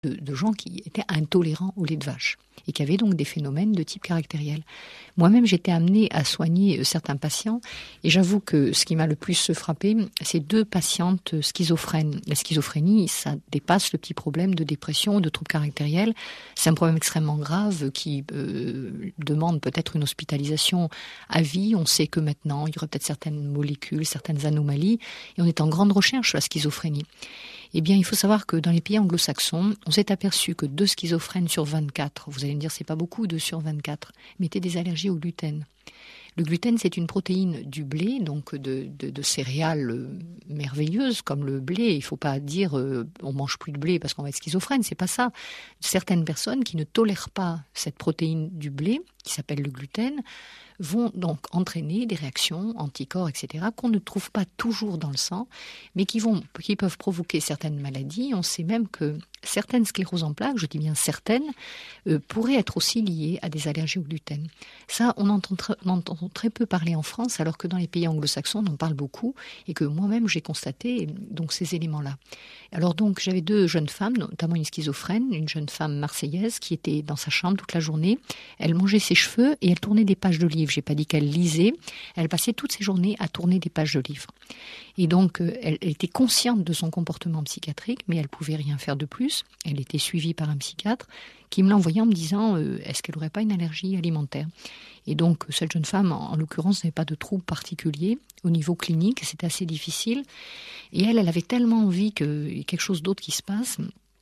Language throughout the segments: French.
de gens qui étaient intolérants au lait de vache et qui avaient donc des phénomènes de type caractériel. Moi-même, j'étais amenée à soigner certains patients et j'avoue que ce qui m'a le plus frappé, c'est 2 patientes schizophrènes. La schizophrénie, ça dépasse le petit problème de dépression, de troubles caractériels. C'est un problème extrêmement grave qui demande peut-être une hospitalisation à vie. On sait que maintenant, il y aurait peut-être certaines molécules, certaines anomalies et on est en grande recherche sur la schizophrénie. Eh bien, il faut savoir que dans les pays anglo-saxons, on s'est aperçu que 2 schizophrènes sur 24, vous allez me dire c'est pas beaucoup, 2 sur 24, mais étaient des allergies au gluten. Le gluten, c'est une protéine du blé, donc de céréales merveilleuses comme le blé. Il ne faut pas dire on mange plus de blé parce qu'on va être schizophrène, c'est pas ça. Certaines personnes qui ne tolèrent pas cette protéine du blé, qui s'appelle le gluten, vont donc entraîner des réactions, anticorps, etc., qu'on ne trouve pas toujours dans le sang, mais qui peuvent provoquer certaines maladies. On sait même que certaines scléroses en plaques, je dis bien certaines, pourraient être aussi liées à des allergies au gluten. Ça, on entend très peu parler en France, alors que dans les pays anglo-saxons, on en parle beaucoup, et que moi-même, j'ai constaté donc ces éléments-là. Alors donc, j'avais 2 jeunes femmes, notamment une schizophrène, une jeune femme marseillaise qui était dans sa chambre toute la journée. Elle mangeait ses cheveux et elle tournait des pages de livres. J'ai pas dit qu'elle lisait. Elle passait toutes ses journées à tourner des pages de livres. Et donc, elle était consciente de son comportement psychiatrique, mais elle pouvait rien faire de plus. Elle était suivie par un psychiatre qui me l'a envoyée en me disant est-ce qu'elle n'aurait pas une allergie alimentaire ? Et donc, cette jeune femme, en l'occurrence, n'avait pas de trouble particulier au niveau clinique. C'était assez difficile. Et elle avait tellement envie qu'il y ait quelque chose d'autre qui se passe.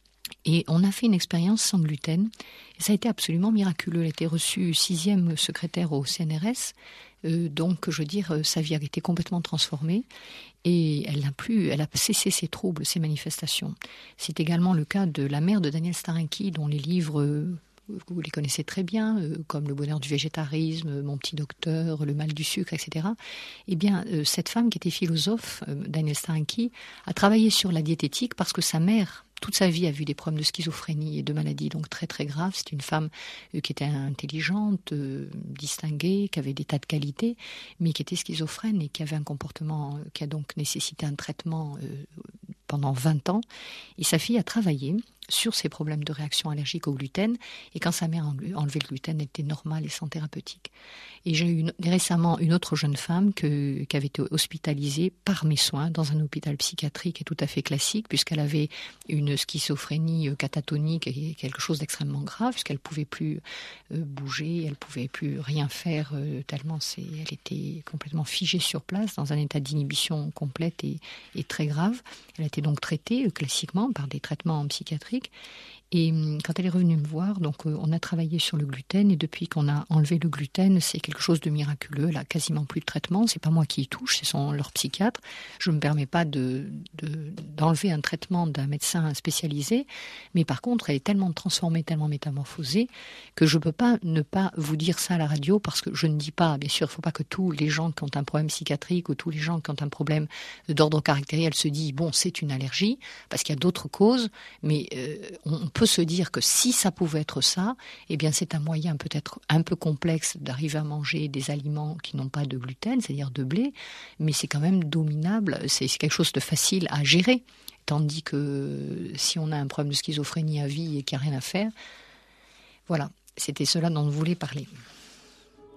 Et on a fait une expérience sans gluten. Et ça a été absolument miraculeux. Elle a été reçue 6e secrétaire au CNRS. Donc, je veux dire, sa vie a été complètement transformée. Et elle a cessé ses troubles, ses manifestations. C'est également le cas de la mère de Daniel Starenky, dont les livres... vous les connaissez très bien, comme Le bonheur du végétarisme, Mon petit docteur, Le mal du sucre, etc. Eh bien, cette femme qui était philosophe, Daniel Starenky, a travaillé sur la diététique parce que sa mère, toute sa vie, a vu des problèmes de schizophrénie et de maladies donc très très graves. C'est une femme qui était intelligente, distinguée, qui avait des tas de qualités, mais qui était schizophrène et qui avait un comportement qui a donc nécessité un traitement pendant 20 ans. Et sa fille a travaillé sur ses problèmes de réaction allergique au gluten. Et quand sa mère a enlevé le gluten, elle était normale et sans thérapeutique. Et j'ai eu récemment une autre jeune femme qui avait été hospitalisée par mes soins dans un hôpital psychiatrique et tout à fait classique, puisqu'elle avait une schizophrénie catatonique et quelque chose d'extrêmement grave, puisqu'elle ne pouvait plus bouger, elle ne pouvait plus rien faire, tellement elle était complètement figée sur place, dans un état d'inhibition complète et très grave. Elle a été donc traitée classiquement par des traitements psychiatriques. Et quand elle est revenue me voir, donc on a travaillé sur le gluten et depuis qu'on a enlevé le gluten, c'est quelque chose de miraculeux. Elle a quasiment plus de traitement. C'est pas moi qui y touche, c'est leur psychiatre. Je me permets pas d'enlever un traitement d'un médecin spécialisé, mais par contre, elle est tellement transformée, tellement métamorphosée que je peux pas ne pas vous dire ça à la radio parce que je ne dis pas, bien sûr, il faut pas que tous les gens qui ont un problème psychiatrique ou tous les gens qui ont un problème d'ordre caractériel se disent bon, c'est une allergie parce qu'il y a d'autres causes, mais on peut se dire que si ça pouvait être ça, eh bien c'est un moyen peut-être un peu complexe d'arriver à manger des aliments qui n'ont pas de gluten, c'est-à-dire de blé, mais c'est quand même dominable, c'est quelque chose de facile à gérer. Tandis que si on a un problème de schizophrénie à vie et qu'il n'y a rien à faire, voilà, c'était cela dont on voulait parler.